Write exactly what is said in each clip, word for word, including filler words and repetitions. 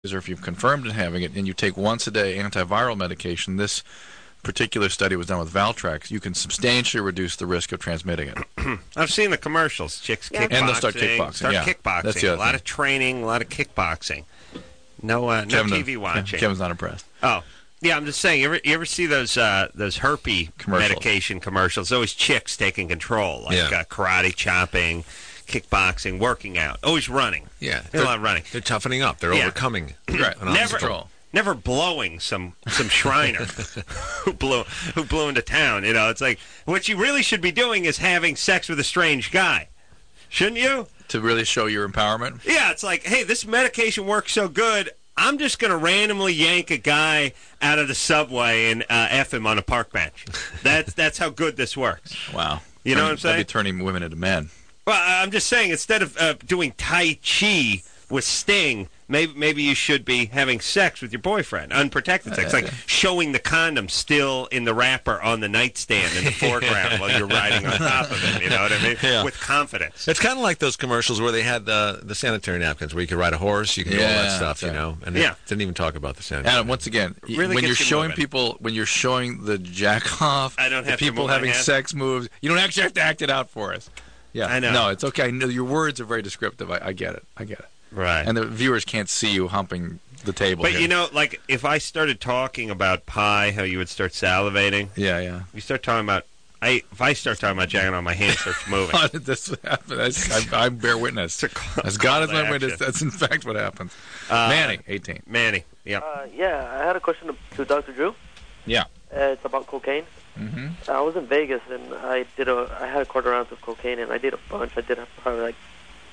or if you've confirmed in having it, and you take once a day antiviral medication, this particular study was done with Valtrex, you can substantially reduce the risk of transmitting it. I've seen the commercials. Chicks Yeah. kickboxing. And they'll start kickboxing, Start yeah. kickboxing. That's the a other lot thing. of training, a lot of kickboxing. No, uh, no Kevin, T V watching. Kevin's not impressed. Oh, yeah. I'm just saying. You ever, you ever see those uh, those herpes Commercials. medication commercials? Always chicks taking control, like Yeah. uh, karate chopping, kickboxing, working out, always running. Yeah, a lot of running. They're toughening up. They're Yeah. overcoming. Right. an Never, obstacle. never blowing some some Shriner who blew who blew into town. You know, it's like what you really should be doing is having sex with a strange guy, shouldn't you? To really show your empowerment? Yeah, it's like, hey, this medication works so good, I'm just going to randomly yank a guy out of the subway and uh, F him on a park bench. That's that's how good this works. Wow. You know what I'm That'd saying? be turning women into men. Well, I'm just saying, instead of uh, doing Tai Chi with Sting, maybe maybe you should be having sex with your boyfriend, unprotected sex, like showing the condom still in the wrapper on the nightstand in the foreground while you're riding on top of it, you know what I mean? Yeah. With confidence. It's kind of like those commercials where they had the the sanitary napkins, where you could ride a horse, you can do all that Yeah, stuff, you okay. know. And Yeah. it didn't even talk about the sanitary. Adam, once again, y- Really when gets you're you showing moving. people, when you're showing the jack off, I don't the have to people move my having hand. sex moves, you don't actually have to act it out for us. Yeah, I know. No, it's okay. I know your words are very descriptive. I, I get it. I get it. Right. And the viewers can't see you humping the table. But here. you know, like if I started talking about pie, how you would start salivating. Yeah, yeah. You start talking about. I if I start talking about jacking on, my hand starts moving. How did this happen? That's, I, I bear witness. It's a call- As God is call to my witness, action. that's in fact what happens. Uh, Manny, eighteen. Manny, yep. Uh, yeah, I had a question to, to Doctor Drew. Yeah. Uh, it's about cocaine. Mm-hmm. I was in Vegas and I did a. I had a quarter ounce of cocaine and I did a bunch. I did a, probably like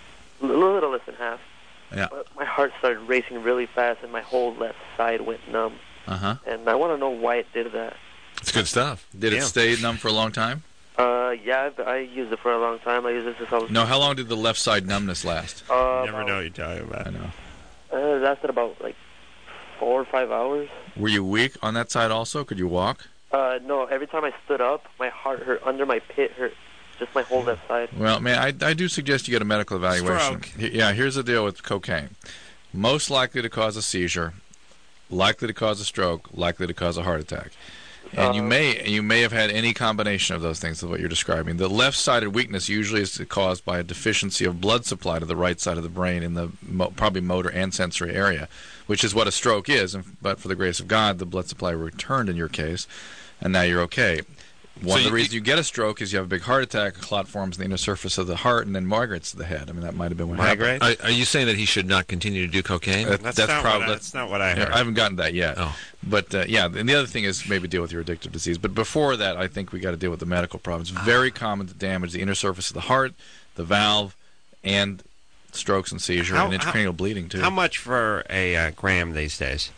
a little less than half. Yeah. But my heart started racing really fast and my whole left side went numb. Uh-huh. And I want to know why it did that. It's good stuff. Did Yeah. it stay numb for a long time? Uh, yeah, I, I used it for a long time. I used it since I was. No, how long did the left side numbness last? Uh, You never know what you're talking about. I know. Uh, it lasted about like four or five hours. Were you weak on that side also? Could you walk? Uh, no, every time I stood up, my heart hurt. Under my pit hurt. Just my whole left side. Well, man, I, I do suggest you get a medical evaluation. Stroke. He- Yeah, here's the deal with cocaine. Most likely to cause a seizure, likely to cause a stroke, likely to cause a heart attack. And you Uh, may you may have had any combination of those things of what you're describing. The left-sided weakness usually is caused by a deficiency of blood supply to the right side of the brain in the mo- probably motor and sensory area, which is what a stroke is. And- But for the grace of God, the blood supply returned in your case, and now you're okay. One So of the you- reasons you get a stroke is you have a big heart attack, a clot forms in the inner surface of the heart, and then migrates to the head. I mean, that might have been what happened. Migrate? Are, are you saying that he should not continue to do cocaine? Uh, That's, that's not prob- what I, that's- that's not what I Yeah, heard. I haven't gotten to that yet. Oh. But, uh, yeah, and the other thing is maybe deal with your addictive disease. But before that, I think we got to deal with the medical problems. It's very common to damage the inner surface of the heart, the valve, and strokes and seizure, How- and intracranial bleeding, too. How much for a uh, gram these days?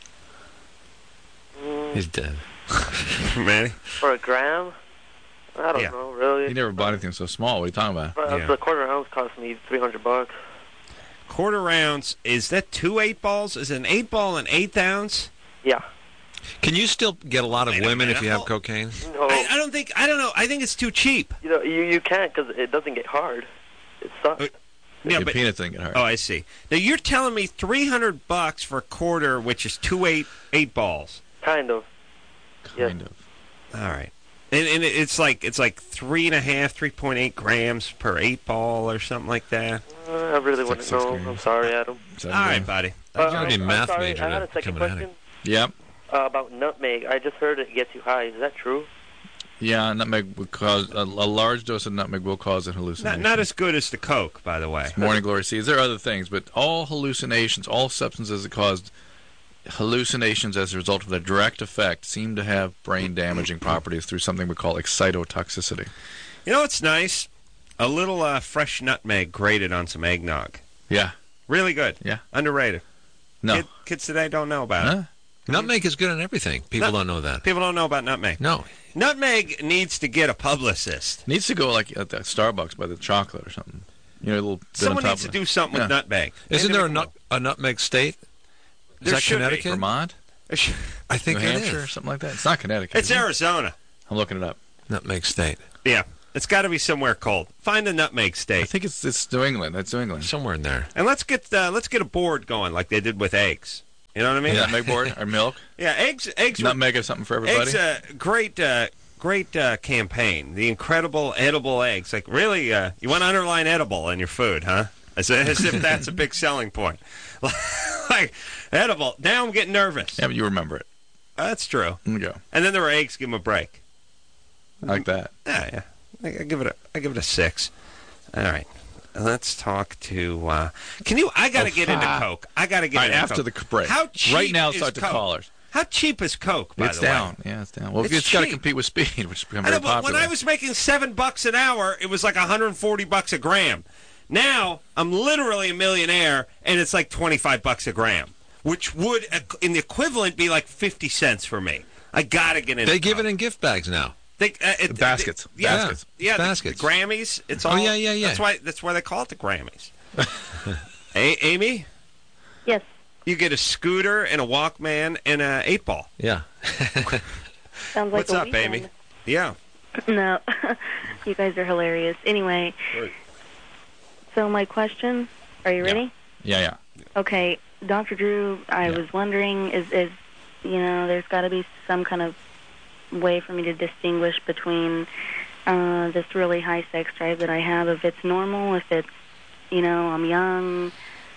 Mm, He's dead. Manny? for a gram? I don't Yeah. know, really. You never bought anything so small. What are you talking about? Uh, Yeah. The quarter ounce cost me three hundred bucks. Quarter ounce, is that two eight balls? Is an eight ball an eighth ounce? Yeah. Can you still get a lot of Wait a women if minute. you have Hold- cocaine? No, I, I don't think, I don't know, I think it's too cheap. you know, you you can't because it doesn't get hard. It sucks. Uh, Yeah, Your but, penis didn't get hurt. oh, I see. Now you're telling me three hundred bucks for a quarter, which is two eight, eight balls. Kind of. kind of. All right. And, and it's like it's like three and a half, three point eight grams per eight ball or something like that. Uh, I really It's like wouldn't six know. grams. I'm sorry, Adam. Seven All right, grams. buddy. You gotta be a I'm math sorry, major I had to a second become an question Yep. uh, about nutmeg. I just heard it gets you high. Is that true? Yeah, nutmeg would cause, a, a large dose of nutmeg will cause a Not, hallucination. not as good as the Coke, by the way. Morning glory seeds. There are other things, but all hallucinations, all substances that cause hallucinations as a result of their direct effect seem to have brain-damaging properties through something we call excitotoxicity. You know what's nice? A little uh, fresh nutmeg grated on some eggnog. Yeah. Really good. Yeah. Underrated. No. Kid, kids today don't know about it. Huh? Nutmeg is good on everything. People Nut- don't know that. People don't know about nutmeg. No. Nutmeg needs to get a publicist. Needs to go like at the Starbucks by the chocolate or something. You know, a little bit Someone on top needs to of do something Yeah. with nutmeg. Isn't They there a, never nut, a nutmeg state? Is There that should be. Connecticut? Vermont, come up. I think New it Hampshire, or is. something like that. It's not Connecticut. It's is it? Arizona. I'm looking it up. Nutmeg state. Yeah. It's got to be somewhere cold. Find a nutmeg I state. think it's it's New England. That's New England. Somewhere in there. And let's get uh, let's get a board going like they did with eggs. You know what I mean? Nutmeg board or milk. Yeah, eggs. Eggs. Were, Nutmeg is something for everybody. eggs. Uh, great. Uh, great uh, campaign. The incredible edible eggs. Like really, uh, you want to underline edible in your food, huh? As, as if that's a big selling point. Like edible. Now I'm getting nervous. Yeah, but you remember it. That's true. There you go. And then there were eggs. Give them a break. I like that. Yeah, yeah. I, I give it a. I give it a six. All right. Let's talk to. Uh, can you? I got to Oh, get into ah. Coke. I got to get All right, into after Coke. the break. How cheap Right now, is start to Coke? callers. How cheap is Coke? By It's the down. way, Yeah, it's down. Well, It's it's got to cheap. compete with speed, which has become I know, very but popular. when I was making seven bucks an hour, it was like one hundred forty bucks a gram. Now I'm literally a millionaire, and it's like twenty-five bucks a gram, which would, in the equivalent, be like fifty cents for me. I gotta get into. They give Coke. it in gift bags now. They, uh, it, Baskets. they- yeah, Baskets. Yeah, the- Baskets. The, Grammys. It's Oh, all. yeah, yeah, yeah. That's why. That's why they call it the Grammys. Hey, Amy, Yes. you get a scooter and a Walkman and a eight ball. Yeah. Sounds like What's a up, weekend. Amy? Yeah. No, you guys are hilarious. Anyway, so my question, are you ready? Yeah, yeah. Okay, Doctor Drew, I Yeah. was wondering, is, is you know, there's got to be some kind of way for me to distinguish between uh, this really high sex drive that I have, if it's normal, if it's, you know, I'm young,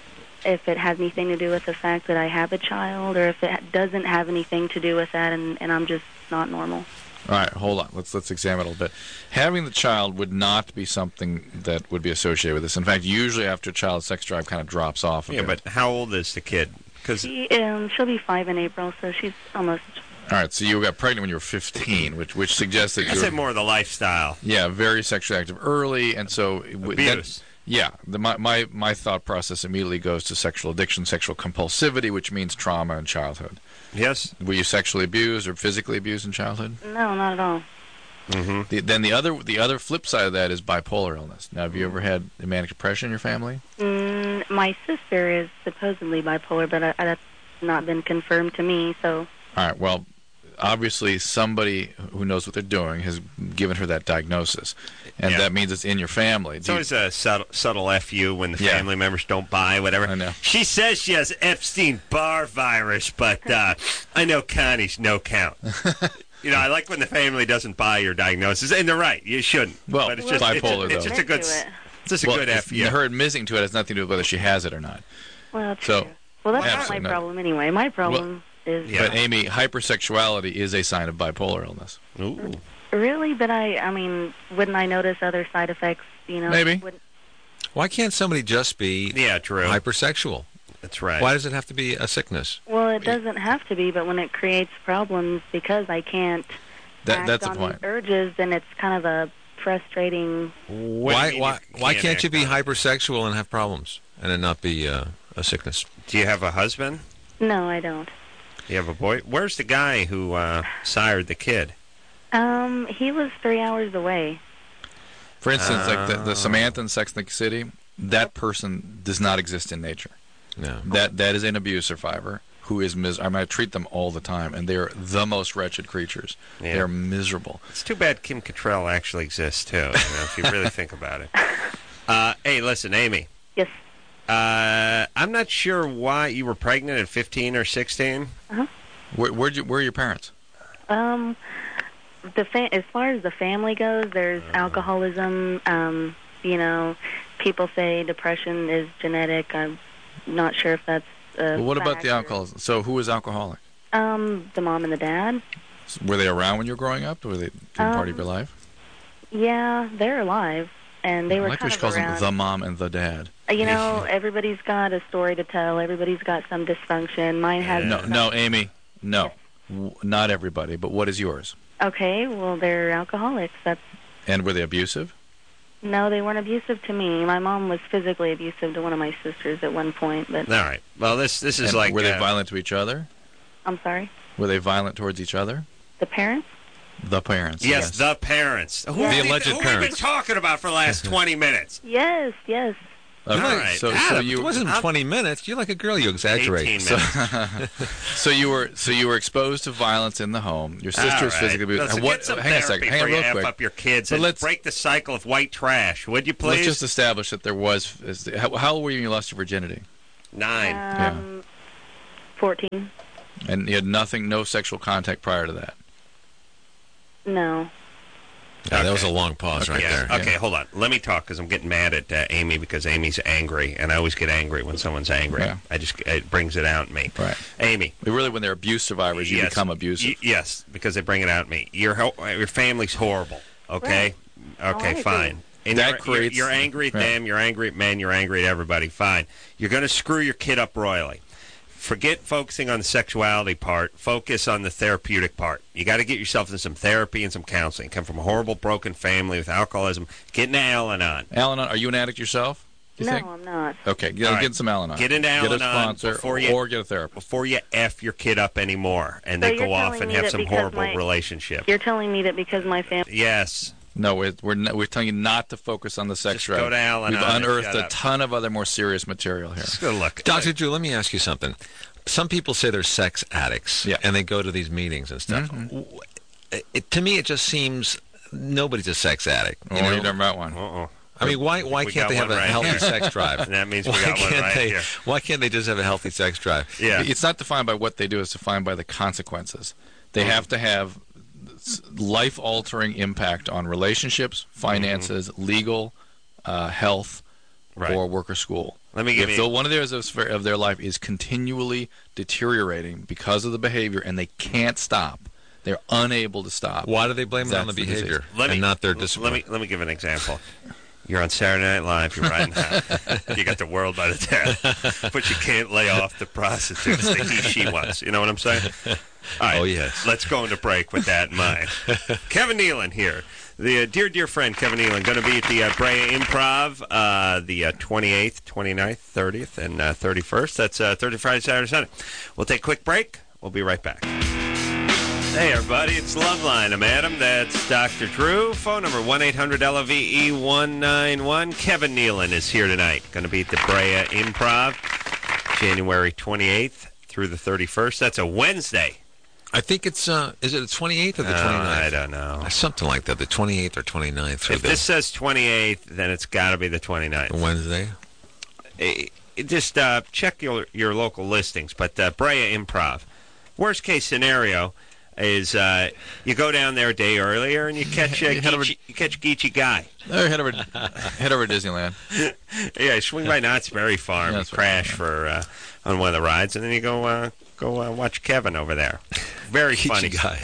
if it has anything to do with the fact that I have a child, or if it doesn't have anything to do with that and, and I'm just not normal. All right, hold on. Let's let's examine it a little bit. Having the child would not be something that would be associated with this. In fact, usually after a child's sex drive kind of drops off a Yeah, bit. but how old is the kid? Because She, um, she'll be five in April, so she's almost... All right, so you got pregnant when you were fifteen, which which suggests that I you say were more of the lifestyle. yeah very sexually active early, and so it would- that- Abuse. yeah, the, my, my my thought process immediately goes to sexual addiction, sexual compulsivity, which means trauma in childhood. Yes. Were you sexually abused or physically abused in childhood? No, not at all. Mm-hmm. The, then the other the other flip side of that is bipolar illness. Now, have you ever had manic depression in your family? Mm, my sister is supposedly bipolar, but I, that's not been confirmed to me, so... All right. Well, obviously somebody who knows what they're doing has given her that diagnosis, and Yeah. that means it's in your family. It's Do you- always a subtle, subtle F U when the Yeah. family members don't buy, whatever. I know. She says she has Epstein-Barr virus, but uh, I know Connie's no count. You know, I like when the family doesn't buy your diagnosis, and they're right. You shouldn't. Well, but it's Well, just, bipolar, it's, it's though. just a good, Admit to it. it's just a well, good it's- F U. her admitting to it has nothing to do with whether she has it or not. Well, that's So- true. Well, that's not my Absolutely not. problem anyway. My problem is... Yeah. But Amy, hypersexuality is a sign of bipolar illness. Ooh. Really? But I, I mean, wouldn't I notice other side effects, you know? Maybe. Wouldn't- Why can't somebody just be Yeah, true. hypersexual? That's right. Why does it have to be a sickness? Well, it doesn't have to be, but when it creates problems because I can't That act that's the on point. these urges, then it's kind of a frustrating... What do you Why mean why you why can't you act be on it? hypersexual and have problems and it not be uh, a sickness? Do you have a husband? No, I don't. Do you have a boy? Where's the guy who uh, sired the kid? Um, he was three hours away. For instance, like the, Oh. the Samantha in Sex and the City, that person does not exist in nature. No. That that is an abuse survivor who is mis- I mean, I treat them all the time, and they're the most wretched creatures. Yeah. They're miserable. It's too bad Kim Cattrall actually exists too. You know, if you really think about it. Uh, hey, listen, Amy. Yes. Uh, I'm not sure why you were pregnant at fifteen or sixteen. Where where'd you, where are your parents? Um, the fa- as far as the family goes, there's Uh-huh. alcoholism. Um, you know, people say depression is genetic. I'm not sure if that's. Uh, Well, what about fact the or- alcoholism? So who was alcoholic? Um, the mom and the dad. Were they around when you were growing up? Were they doing part of your Um, life? Yeah, they're alive, and they I were like kind what she of calls around. them the mom and the dad. You know, everybody's got a story to tell. Everybody's got some dysfunction. Mine has. No, some- no, Amy, no, W- not everybody. But what is yours? Okay, well, they're alcoholics. That's And were they abusive? no, they weren't abusive to me. My mom was physically abusive to one of my sisters at one point, but All right. Well, this this is And like. were they uh, violent to each other? I'm sorry. Were they violent towards each other? The parents? The parents. Yes, the parents. Who, The have we- alleged who we've been parents. talking about for the last twenty minutes? Yes, yes. Okay, All right. so so Adam, you it wasn't I'll- twenty minutes. You're like a girl. You exaggerate. eighteen so, minutes. so you were so you were exposed to violence in the home. Your sister All was right. physically abused. Listen, And what? get some hang on a therapy second. Hang on before real you quick. F up your kids But and let's- break the cycle of white trash. Would you please? Let's just establish that there was. Is, how, how old were you when you lost your virginity? Nine. Um, fourteen. And you had nothing, no sexual contact prior to that? No. Yeah, Okay. that was a long pause right yeah. there. Okay, Yeah. hold on. Let me talk because I'm getting mad at uh, Amy because Amy's angry, and I always get angry when someone's angry. Yeah. I just it brings it out in me. Right. Amy. Really, when they're abuse survivors, you yes, become abusive. y- yes, because they bring it out in me. Your ho- your family's horrible. Okay. Right. Okay, Oh, I fine. agree. And That you're, creates- you're, you're angry at right. them. You're angry at men. You're angry at everybody. Fine. You're going to screw your kid up royally. Forget focusing on the sexuality part. Focus on the therapeutic part. You got to get yourself into some therapy and some counseling. Come from a horrible, broken family with alcoholism. Get into Al-Anon. Al-Anon, are you an addict yourself? You No, think? I'm not. Okay, get, All right. get some Al-Anon. Get into Get a Al-Anon sponsor before you- or get a therapist. Before you F your kid up anymore and So they you're go off telling and me have that some because horrible my- relationship. You're telling me that because my family... Yes. No, we're we're, not, we're telling you not to focus on the sex Just drive. go to Al-Anon We've and unearthed shut a up. ton of other more serious material here. Let's go look. Doctor Drew, let me ask you something. Some people say they're sex addicts, Yeah. and they go to these meetings and stuff. W- It, to me, it just seems nobody's a sex addict. You Oh, know? you never met one. Uh-oh. I mean, why why We can't got they have one a right healthy here. sex drive? And that means we why got one can't right they, here. Why can't they just have a healthy sex drive? Yeah. It's not defined by what they do; it's defined by the consequences. They have to have life-altering impact on relationships, finances, legal, uh, health, Right. or work or school. Let me give if you- the, one of their of their life is continually deteriorating because of the behavior, and they can't stop, they're unable to stop. Why do they blame it on the That's the disease. behavior Let me, and not their l- discipline? Let me let me give an example. You're on Saturday Night Live. You're riding high. You got the world by the tail, but you can't lay off the prostitutes, the he, she ones. You know what I'm saying? All right. Oh, yes. Let's go into break with that in mind. Kevin Nealon here. The uh, dear, dear friend Kevin Nealon going to be at the uh, Brea Improv uh, the uh, twenty-eighth, twenty-ninth, thirtieth, and uh, thirty-first. That's uh, Thursday, Friday, Saturday, Sunday. We'll take a quick break. We'll be right back. Hey, everybody, it's Loveline. I'm Adam. That's Doctor Drew. Phone number one eight hundred L O V E one nine one. Kevin Nealon is here tonight. Going to be at the Brea Improv, January twenty-eighth through the thirty-first. That's a Wednesday. I think it's, uh, is it the twenty-eighth or the Uh, twenty-ninth? I don't know. Something like that, the twenty-eighth or twenty-ninth. Or If the, this says twenty-eighth, then it's got to be the twenty-ninth. the Wednesday. Eh, just uh, check your your local listings. But uh, Brea Improv. Worst case scenario is uh, you go down there a day earlier and you catch uh, You head over- Geechee, you catch Geechee Guy. Oh, head over, head over to Disneyland. Yeah, you swing by Knott's Berry Farm, Yeah, you that's what- crash for uh, on one of the rides, and then you go uh, go uh, watch Kevin over there. Very funny guy.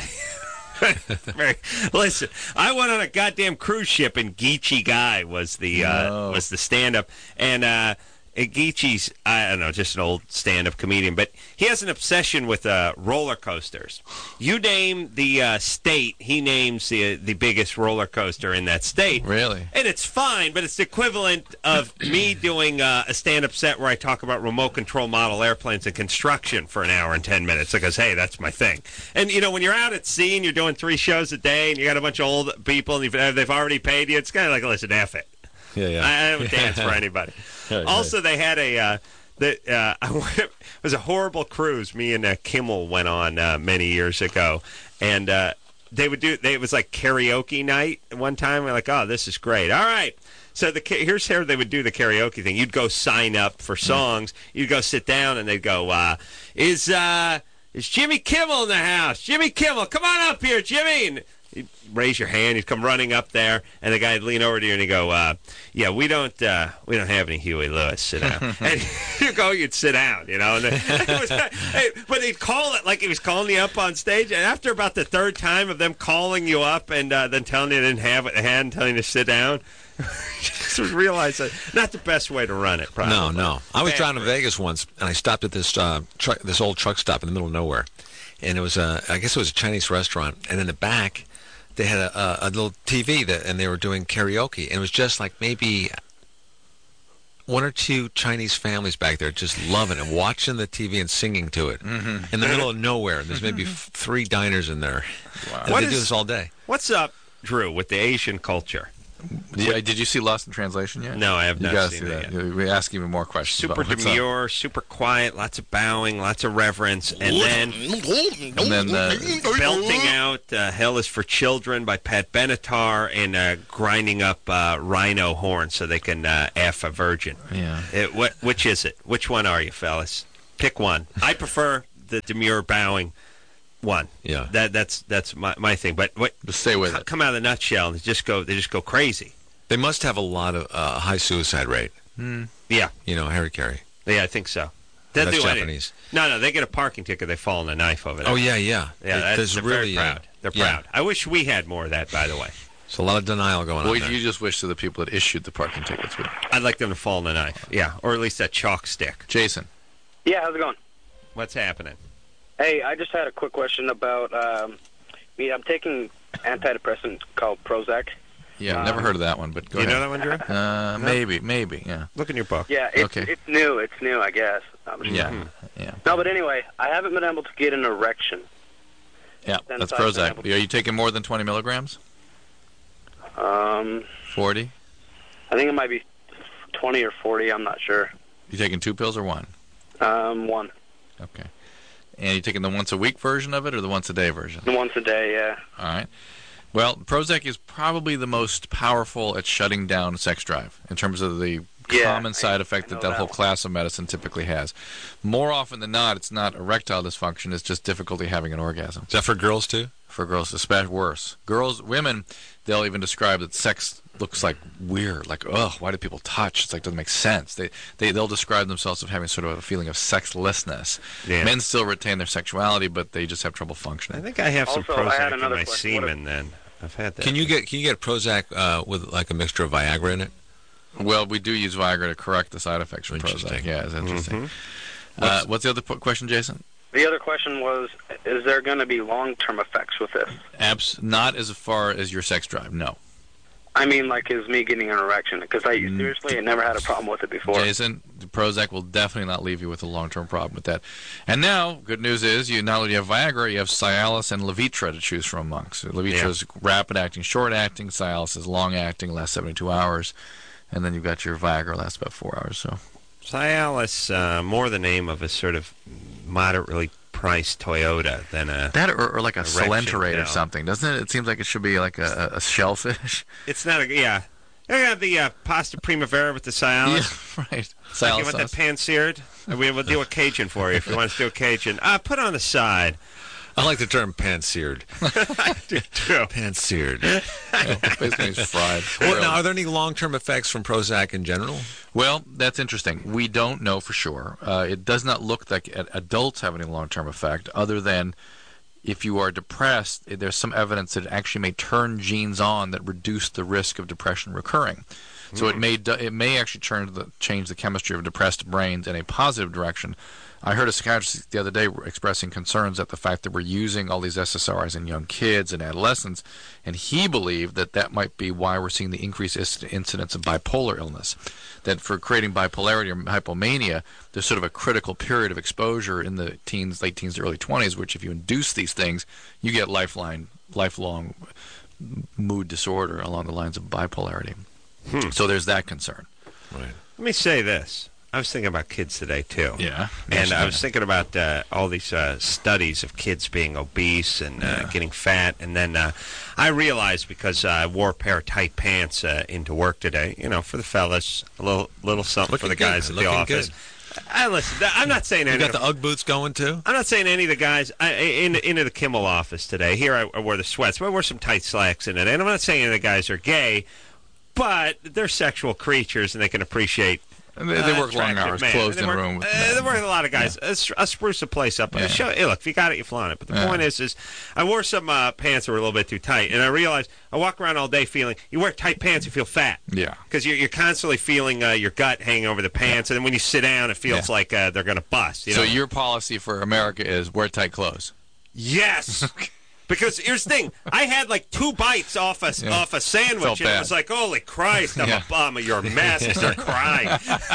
Very, listen, I went on a goddamn cruise ship, and Geechee Guy was the uh, No. was the stand-up, and uh, Geechee's I don't know, just an old stand-up comedian, but he has an obsession with uh, roller coasters. You name the uh, state, he names the the biggest roller coaster in that state. Really? And it's fine, but it's the equivalent of me doing uh, a stand-up set where I talk about remote control model airplanes and construction for an hour and ten minutes. Because, hey, that's my thing. And, you know, when you're out at sea and you're doing three shows a day and you got a bunch of old people and you've, they've already paid you, it's kind of like, listen, F it. Yeah, yeah. I, I don't dance for anybody. Right, Also, they had a... Uh, the, uh, I went, it was a horrible cruise me and uh, Kimmel went on uh, many years ago. And... Uh, They would do. They, it was like karaoke night one time. We're like, oh, this is great. All right. So the ca- here's how they would do the karaoke thing. You'd go sign up for songs. You'd go sit down, and they'd go, uh, "Is uh, is Jimmy Kimmel in the house? Jimmy Kimmel, come on up here, Jimmy." And you'd raise your hand. You'd come running up there, and the guy'd lean over to you and he'd go, uh, "Yeah, we don't uh, we don't have any Huey Lewis. Sit down." And you go, you'd sit down, you know. And then, it was, hey, but they'd call it like he was calling you up on stage. And after about the third time of them calling you up and uh, then telling you they didn't have what they had and telling you to sit down, just realize that not the best way to run it. Probably. No, no. I was Bad driving to for you. Vegas once, and I stopped at this uh, truck, this old truck stop in the middle of nowhere, and it was a, I guess it was a Chinese restaurant, and in the back, they had a, a, a little T V that, and they were doing karaoke, and it was just like maybe one or two Chinese families back there just loving it, watching the T V and singing to it Mm-hmm. in the middle of nowhere. There's maybe f- three diners in there. Wow. And What they is- do this all day. What's up, Drew, with the Asian culture? Yeah, did you see Lost in Translation yet? No, I have You not gotta seen see that that. We ask even more questions. Super about what's up. demure, super quiet, lots of bowing, lots of reverence, and then And then uh, belting out uh, Hell is for Children by Pat Benatar and uh, grinding up uh, rhino horns so they can uh, F a virgin. yeah. It, what, which is it? Which one are you, fellas? Pick one. I prefer the demure bowing one. Yeah. That that's that's my, my thing. But what Just stay with c- it. come out of the nutshell and they just go they just go crazy. They must have a lot of uh, high suicide rate. Yeah. You know, Harry Carey. Yeah, I think so. They'll That's do anything. Japanese. No, no, they get a parking ticket. They fall on a knife over there. Oh yeah, yeah. yeah. It- That's, there's they're really very uh, proud. They're yeah. proud. I wish we had more of that. By the way, There's a lot of denial going Well, on there. you just wish that the people that issued the parking tickets would. I'd like them to fall on a knife. Yeah, or at least that chalk stick. Jason. Yeah, how's it going? What's happening? Hey, I just had a quick question about um, me. I'm taking antidepressant called Prozac. Yeah, Um, never heard of that one, but go you ahead. know that one, Drew? Uh, maybe, maybe, yeah. Look in your book. Yeah, it's Okay. it's new. It's new, I guess. Um, Yeah, yeah. No, but anyway, I haven't been able to get an erection. Yeah, Then that's I've been Prozac. able Are you taking more than twenty milligrams? Um, forty? I think it might be twenty or forty. I'm not sure. You taking two pills or one? Um, one. Okay. And you taking the once a week version of it or the once a day version? Once a day, yeah. All right. Well, Prozac is probably the most powerful at shutting down sex drive in terms of the Yeah, common I- side effect I that know that that whole one. class of medicine typically has. More often than not, it's not erectile dysfunction, it's just difficulty having an orgasm. Is that for girls too? For girls, especially worse. Girls, women, they'll even describe that sex looks like weird, like, ugh, why do people touch? It's like, doesn't make sense. They, they, they'll describe themselves as having sort of a feeling of sexlessness. Yeah. Men still retain their sexuality, but they just have trouble I functioning. think I have some Also, I had Prozac in another my question. What semen. Then I've had that. Can you get can you get Prozac uh, with like a mixture of Viagra in it? Well, we do use Viagra to correct the side effects from Interesting. Prozac. Yeah, it's interesting. Mm-hmm. Uh, what's the other po- question, Jason? The other question was, is there going to be long-term effects with this? Abs- not as far as your sex drive, no. I mean, like, is me getting an erection? Because I seriously I never had a problem with it before. Jason, the Prozac will definitely not leave you with a long-term problem with that. And now, good news is, you not only have Viagra, you have Cialis and Levitra to choose from amongst. Levitra Yeah. is rapid-acting, short-acting. Cialis is long-acting, lasts seventy-two hours. And then you've got your Viagra, lasts about four hours. So Cialis, uh, more the name of a sort of moderately priced Toyota than a. that, or, or like a Erection Salenterate or pill. something, doesn't it? It seems like it should be like a, a shellfish. It's not a yeah. I got the uh, pasta primavera with the Cialis. Yeah, right. Like Cialis you want that sauce. pan-seared? We will do a Cajun for you if you want us to do a Cajun. Uh, put on the side. I like the term pan-seared. True. Pan-seared. Basically, it's fried. Well, now, are there any long-term effects from Prozac in general? Well, that's interesting. We don't know for sure. Uh, it does not look like ad- adults have any long-term effect, other than if you are depressed, eh, there's some evidence that it actually may turn genes on that reduce the risk of depression recurring. So it may do, it may actually turn the, change the chemistry of depressed brains in a positive direction. I heard a psychiatrist the other day expressing concerns at the fact that we're using all these S S R Is in young kids and adolescents, and he believed that that might be why we're seeing the increased is- incidence of bipolar illness. That for creating bipolarity or hypomania, there's sort of a critical period of exposure in the teens, late teens to early twenties, which if you induce these things, you get lifeline, lifelong mood disorder along the lines of bipolarity. Hmm. So there's that concern. Right. Let me say this. I was thinking about kids today, too. Yeah. And I was thinking about uh, all these uh, studies of kids being obese and uh, Yeah. getting fat. And then uh, I realized, because uh, I wore a pair of tight pants uh, into work today, you know, for the fellas, a little little something Looking for the good, guys at the looking office. good. I listen. th- I'm not saying You any got of the Ugg boots going too? I'm not saying any of the guys I, in, into the Kimmel office today. Here I, I wore the sweats, but I wore some tight slacks in it. And I'm not saying any of the guys are gay, but they're sexual creatures and they can appreciate. And they, they uh, work long attractive hours, men. closed They in a work- room. With uh, men. they work with a lot of guys. Uh, I'll spruce the place up. Yeah. Show, hey, look, if you got it, you flaunt it. But the Yeah. point is, is I wore some uh, pants that were a little bit too tight, and I realized I walk around all day feeling. You wear tight pants, you feel fat. Yeah. Because you're, you're constantly feeling uh, your gut hanging over the pants, and then when you sit down, it feels Yeah. like uh, they're going to bust. You So know? your policy for America is wear tight clothes. Yes. Because here's the thing, I had like two bites off a Yeah. off a sandwich, Felt and it bad. was like, "Holy Christ, I'm Yeah. a bum. You're a mess." I start crying.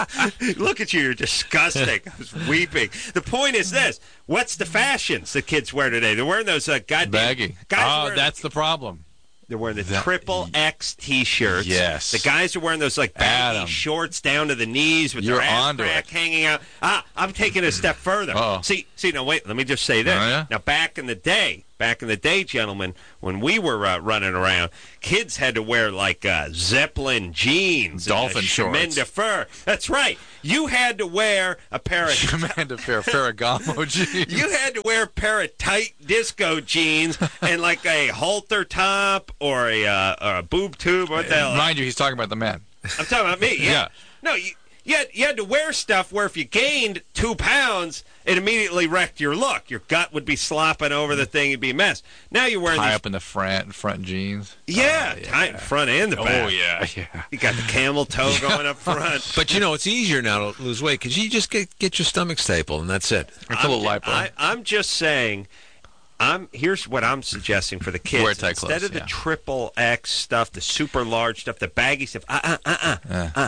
Look at you, you're disgusting. I was weeping. The point is this: what's the fashions that kids wear today? They're wearing those uh, goddamn Baggy. Guys oh, wearing, that's the problem. they're wearing the that- triple X T-shirts. Yes. The guys are wearing those like baggy Adam. shorts down to the knees with You're their ass onto crack it. hanging out. Ah, I'm taking it a step further. Uh-oh. See, see. Now wait. Let me just say this. Oh, yeah? Now back in the day, back in the day, gentlemen, when we were uh, running around, kids had to wear like uh, Zeppelin jeans, dolphin and, uh, shorts, chemin de fer. That's right. You had to wear a pair of chemin de fer, Ferragamo jeans. You had to wear a pair of tight disco jeans and like a halter top or a, uh, or a boob tube. What the hell? Mind you, he's talking about the man. I'm talking about me. Yeah. Yeah. No, you. You had, you had to wear stuff where if you gained two pounds, it immediately wrecked your look. Your gut would be slopping over the thing. It'd be a mess. Now you're wearing Tie these, up in the front front jeans. yeah, Oh, yeah. tight front and the back. Oh, yeah, yeah. You got the camel toe going up front. But you know, it's easier now to lose weight because you just get get your stomach stapled and that's it. It's a little lipo. I, I'm just saying. I'm here's what I'm suggesting for the kids. Wear tight Instead clothes, of the yeah. triple X stuff, the super large stuff, the baggy stuff. Uh uh uh uh. Yeah. uh.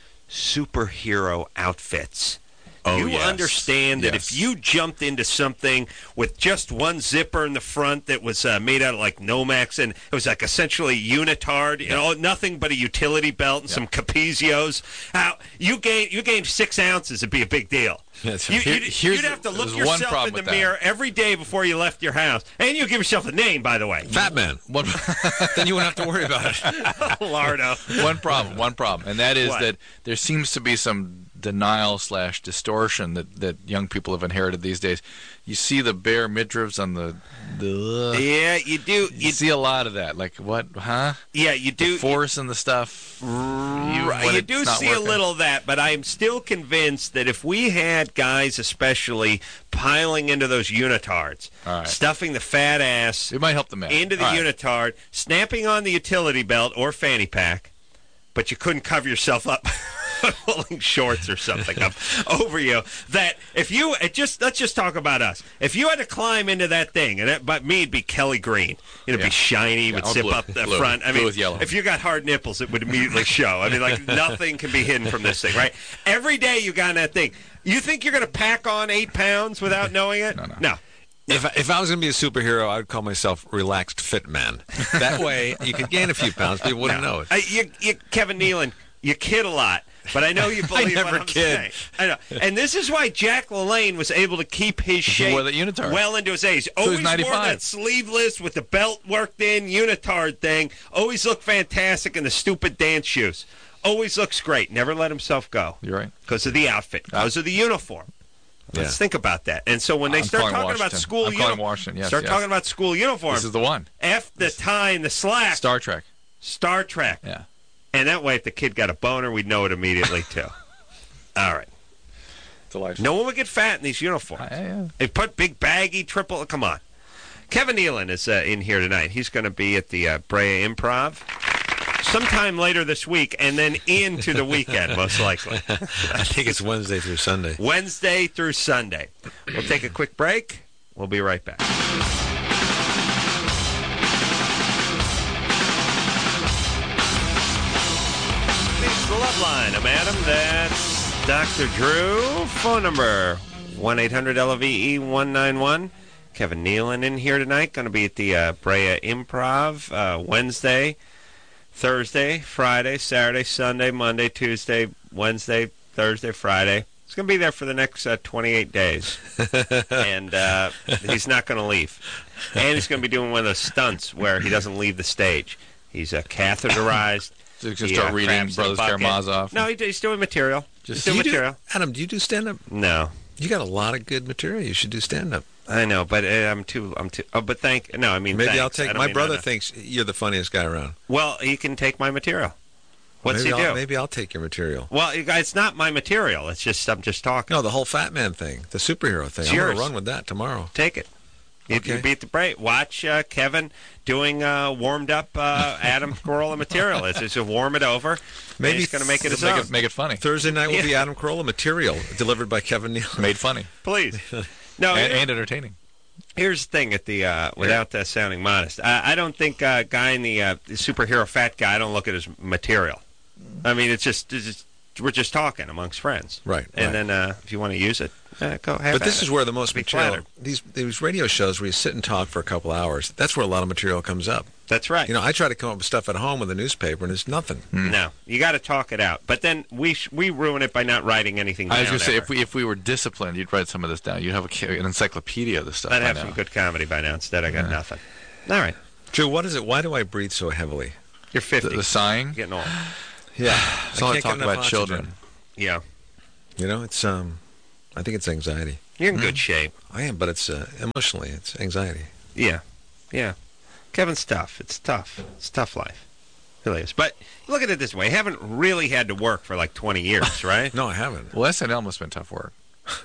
Superhero outfits. Oh, you yes. understand that Yes. if you jumped into something with just one zipper in the front that was uh, made out of like Nomex and it was like essentially unitard, you know, nothing but a utility belt and some Capizios, how you gained you gained six ounces, it'd be a big deal. That's You, right. you'd, Here's you'd have to the- look there's one yourself problem in the with that. mirror every day before you left your house, and you give yourself a name, by the way. Fat man. One, Then you wouldn't have to worry about it. Lardo. one problem, one problem, and that is What? that there seems to be some denial slash distortion that, that young people have inherited these days. You see the bare midriffs on the, the Yeah, you do. you You, see a lot of that. Like what? Huh? yeah, you do. Force and the stuff. You, Right, when you it's do not see a working. little of that, but I'm still convinced that if we had guys especially piling into those unitards, All right. stuffing the fat ass It might help the man into the All right. unitard, snapping on the utility belt or fanny pack, but you couldn't cover yourself up pulling shorts or something up over you, that if you it just let's just talk about us. If you had to climb into that thing, and it, but me it'd be Kelly green, it'd Yeah. be shiny, Yeah, would or zip blue. up the Blue. front. I Blue mean, with yellow. if you got hard nipples, it would immediately show. I mean, like nothing can be hidden from this thing, right? Every day you got in that thing. You think you're going to pack on eight pounds without knowing it? No, no. no. If I, if I was going to be a superhero, I would call myself Relaxed Fit Man. That way, you could gain a few pounds, people wouldn't know it. Uh, you, you, Kevin Nealon, you kid a lot, but I know you believe never what I'm kid. saying. I know, and this is why Jack LaLanne was able to keep his shape wore the unitard. well into his age. So he's Always wore ninety-five. that sleeveless with the belt worked in unitard thing. Always looked fantastic in the stupid dance shoes. Always looks great. Never let himself go You're right. because of the outfit, because of the uniform. Let's Yeah. think about that. And so when they I'm start calling talking about Washington. school I'm calling uniforms, Washington, yes, start yes. talking about school uniforms. This is the one. F the tie and the slack. Star Trek. Star Trek. Yeah. And that way, if the kid got a boner, we'd know it immediately, too. All right. Delightful. No one would get fat in these uniforms. Yeah, yeah. They put big, baggy, triple. Come on. Kevin Nealon is uh, in here tonight. He's going to be at the uh, Brea Improv sometime later this week and then into the weekend, most likely. I think it's Wednesday through Sunday. Wednesday through Sunday. We'll take a quick break. We'll be right back. It's the Love Line. I'm Adam. That's Doctor Drew. Phone number one eight hundred L V E one nine one. Kevin Nealon in here tonight. Going to be at the uh, Brea Improv uh, Wednesday, Thursday, Friday, Saturday, Sunday, Monday, Tuesday, Wednesday, Thursday, Friday. He's going to be there for the next uh, twenty-eight days. And uh, he's not going to leave. And he's going to be doing one of those stunts where he doesn't leave the stage. He's uh, catheterized. So you can He, start uh, reading cramps in a Brothers bucket. Karamazov. No, he, he's doing material. Just- he's doing Do you do- material. Adam, do you do stand-up? No. You got a lot of good material. You should do stand-up. I know, but uh, I'm too. I'm too. Oh, but thank. No, I mean, Maybe thanks. I'll I take. don't My mean brother no, no. thinks you're the funniest guy around. Well, he can take my material. What's maybe he I'll, do? Maybe I'll take your material. Well, you guys, it's not my material. It's just I'm just talking. No, the whole Fat Man thing, the superhero thing. It's I'm going yours. to run with that tomorrow. Take it. You, Okay. you beat the break. Watch uh, Kevin doing uh, warmed up uh, Adam Carolla material. It's just to warm it over. Maybe Maybe he's going to make it his Make own. it, make it funny. Thursday night will be Yeah. Adam Carolla material delivered by Kevin Neal. Made funny. Please. No, and, here- and entertaining. here's the thing. At the uh, without uh, sounding modest, I, I don't think uh, guy in the, uh, the superhero fat guy. I don't look at his material. I mean, it's just, it's just we're just talking amongst friends, Right, And right. then uh, if you want to use it, uh, go have But at this it. is where the most Be material, flattered. these these radio shows where you sit and talk for a couple hours, that's where a lot of material comes up. That's right. You know, I try to come up with stuff at home with a newspaper, and it's nothing. No, you got to talk it out. But then we sh- we ruin it by not writing anything down. I was going to say, ever. if we if we were disciplined, you'd write some of this down. You'd have a, ca- an encyclopedia of this stuff. I'd by have now. some good comedy by now. Instead, I got nothing. All right. Drew, what is it? Why do I breathe so heavily? You're The, fifty. the sighing. Getting old. Yeah, It's all I can't talk get enough about children. oxygen. Yeah. You know, it's um, I think it's anxiety. You're in good shape. I am, but it's uh, emotionally, it's anxiety. Yeah. Yeah. Kevin's tough. It's tough. It's a tough life. It really is. But look at it this way. You haven't really had to work for like twenty years, right? No, I haven't. Well, S N L must have been tough work.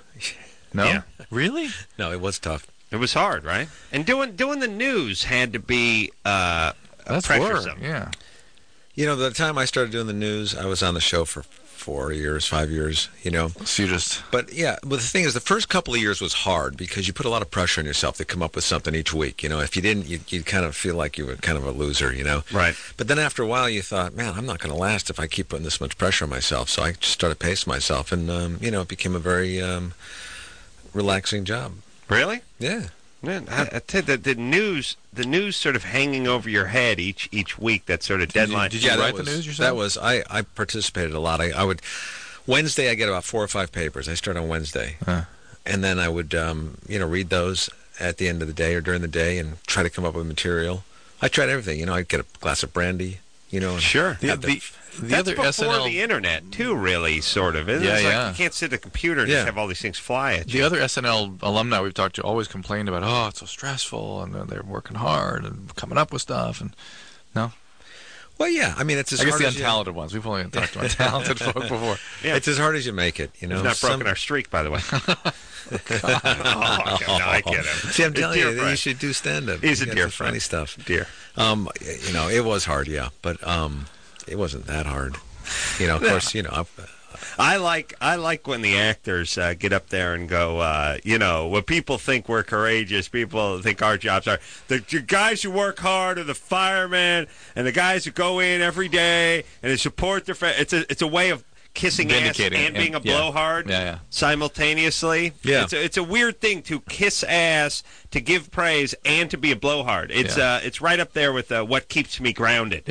No, Yeah. really? No, it was tough. It was hard, right? And doing doing the news had to be uh, That's pressuresome. work. Yeah. You know, the time I started doing the news, I was on the show for four years, five years, you know. So you just But yeah, but the thing is, the first couple of years was hard because you put a lot of pressure on yourself to come up with something each week. You know, if you didn't, you you'd kind of feel like you were kind of a loser, you know. Right. But then after a while, you thought, man, I'm not going to last if I keep putting this much pressure on myself. So I just started pacing myself, and um, you know, it became a very um, relaxing job. Really? Yeah. Man, I, I tell you, the, the news, the news sort of hanging over your head each each week. That sort of deadline. did you yeah, write that the was, news yourself? That was I. I participated a lot. I, I would Wednesday. I get about four or five papers. I start on Wednesday, Huh. and then I would um, you know read those at the end of the day or during the day and try to come up with material. I tried everything. You know, I'd get a glass of brandy. You know, and Sure. the, have the, the That's other before S N L the internet, too. Really, sort of. Isn't it? Yeah, It's like yeah. you can't sit at a computer and Yeah. just have all these things fly at you. The other S N L alumni we've talked to always complained about, oh, it's so stressful, and uh, they're working hard and coming up with stuff. And no, Well, yeah. I mean, it's as I guess hard the as you- untalented ones. We've only talked to untalented folk before. Yeah. It's as hard as you make it. You know, We've not broken Some- our streak, by the way. oh, okay, no, I get him. See, I'm telling Dear you, that you friend. should do stand-up. He's a You got dear some funny friend. stuff. Dear. Um, you know, it was hard, yeah, but um, it wasn't that hard. You know, of course, you know, I, I like I like when the actors uh, get up there and go, uh, you know, when people think we're courageous, people think our jobs are. The, the guys who work hard are the firemen, and the guys who go in every day and they support their friends. It's a it's a way of kissing ass Vindicating and it, being a and- yeah. blowhard Yeah, yeah. simultaneously. Yeah. It's a, it's a weird thing to kiss ass, to give praise, and to be a blowhard. It's Yeah. uh, it's right up there with uh, what keeps me grounded.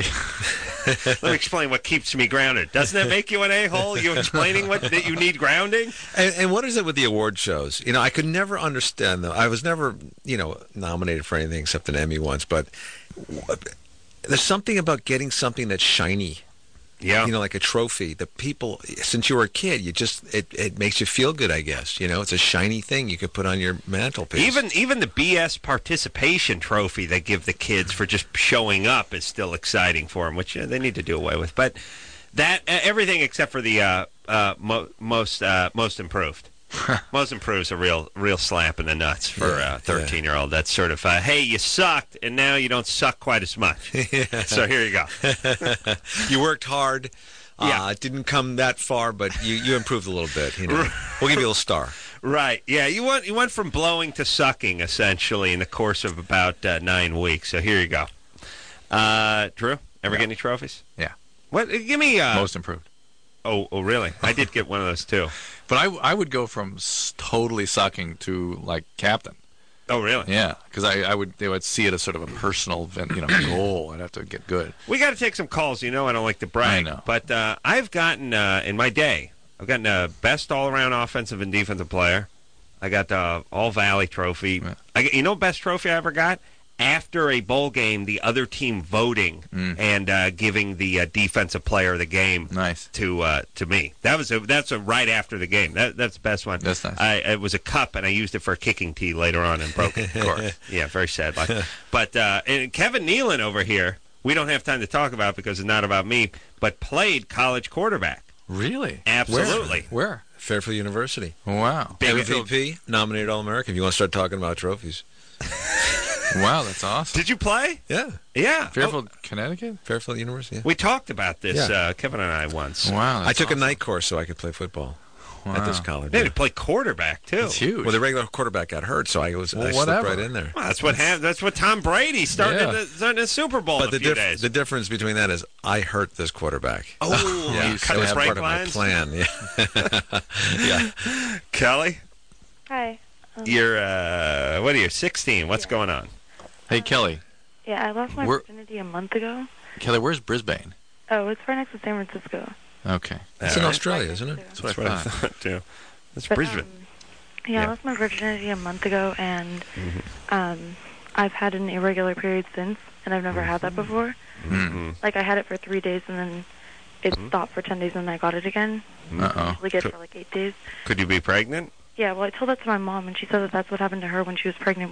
Let me explain what keeps me grounded. Doesn't that make you an a-hole? You explaining what that you need grounding? and, and what is it with the award shows? You know, I could never understand them. I was never, you know, nominated for anything except an Emmy once, but there's something about getting something that's shiny. Yeah. You know, like a trophy. The people, since you were a kid, you just it, it makes you feel good. I guess you know it's a shiny thing you could put on your mantelpiece. Even even the B S participation trophy they give the kids for just showing up is still exciting for them, which uh, they need to do away with. But that uh, everything except for the uh, uh, mo- most uh, most improved. Most improved is a real real slap in the nuts for Yeah, a thirteen year old. That's sort of uh, hey, you sucked, and now you don't suck quite as much. So here you go. you worked hard. Yeah. Uh, it didn't come that far, but you, you improved a little bit. You know, we'll give you a little star. Right. Yeah. You went you went from blowing to sucking essentially in the course of about uh, nine weeks. So here you go. Uh, Drew, ever get any trophies? Yeah. What? Give me. Uh, Most improved. Oh, oh, really? I did get one of those too. But I, I would go from s- totally sucking to like captain. Oh, really? Yeah, because I, I would they would see it as sort of a personal ven- you know goal. I'd have to get good. We got to take some calls. You know, I don't like to brag, I know. but uh, I've gotten uh, in my day. I've gotten a best all-around offensive and defensive player. I got the All Valley trophy. Yeah. I, you know, best trophy I ever got. After a bowl game, the other team voting Mm. and uh, giving the uh, defensive player of the game Nice. to uh, to me. That was a, that's a right after the game. That that's the best one. That's nice. I, it was a cup, and I used it for a kicking tee later on and broke it. Of course. Yeah, very sad life. But uh, and Kevin Nealon over here, we don't have time to talk about because it's not about me, but played college quarterback. Really? Absolutely. Where? Fairfield University. Wow. Big- M V P, nominated All-American. If you want to start talking about trophies. Wow, that's awesome. Did you play? Yeah, Yeah. Fairfield, Connecticut? Fairfield University. Yeah. Oh, we talked about this, Yeah. uh, Kevin and I, once. Wow. I that's took awesome. a night course so I could play football at this Wow. college. They yeah. had to play quarterback, too. It's huge. Well, the regular quarterback got hurt, so I was Well, I slipped whatever. right in there. Well, that's what happened. That's what Tom Brady started Yeah. in the, started in the Super Bowl But in the a few dif- days. the difference between that is I hurt this quarterback. oh, Yeah. you cut that his was brake part of my lines? plan. Yeah, yeah. Kelly, Hi. Um, you're, uh, what are you, sixteen? What's Yeah. going on? Hey, Kelly. Yeah, I lost my We're- virginity a month ago. Kelly, where's Brisbane? Oh, it's right next to San Francisco. Okay. It's All in right. Australia, isn't it? That's what That's I what I thought. thought, too. That's But, Brisbane. um, yeah, I Yeah. lost my virginity a month ago, and Mm-hmm. um, I've had an irregular period since, and I've never had that before. Mm-hmm. Like, I had it for three days, and then it Mhm. stopped for ten days, and then I got it again. Uh I oh. usually get it Could- for like eight days. Could you be pregnant? Yeah, well, I told that to my mom, and she said that that's what happened to her when she was pregnant